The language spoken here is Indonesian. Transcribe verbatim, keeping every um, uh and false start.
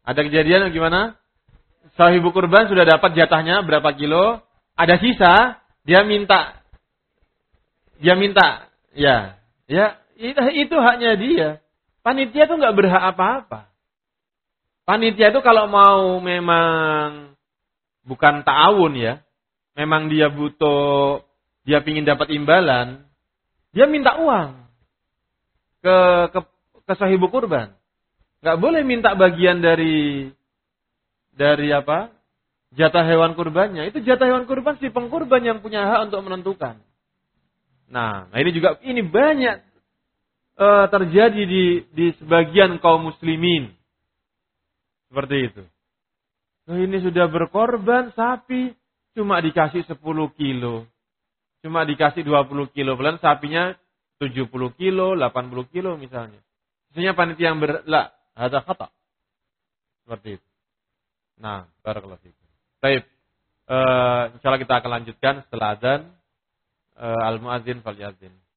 Ada kejadian gimana? Sahibu kurban sudah dapat jatahnya berapa kilo, ada sisa, dia minta. Dia minta. Ya, ya itu, itu haknya dia. Panitia itu nggak berhak apa-apa. Panitia itu kalau mau memang bukan ta'awun ya, memang dia butuh, dia pingin dapat imbalan, dia minta uang ke ke, ke sahibu kurban. Nggak boleh minta bagian dari dari apa? Jatah hewan kurbannya. Itu jatah hewan kurban si pengkurban yang punya hak untuk menentukan. Nah, nah ini juga ini banyak uh, terjadi di di sebagian kaum muslimin. Seperti itu. Nah, ini sudah berkorban sapi cuma dikasih sepuluh kilo. Cuma dikasih dua puluh kilo. Pelan sapinya tujuh puluh kilo, delapan puluh kilo misalnya. Misalnya panitia yang ber... Lah, ada kata. Seperti itu. Nah, barakallahu fikum. Baik. Uh, insyaallah kita akan lanjutkan setelah adzan. Uh, Al-muadzin fal yadzin.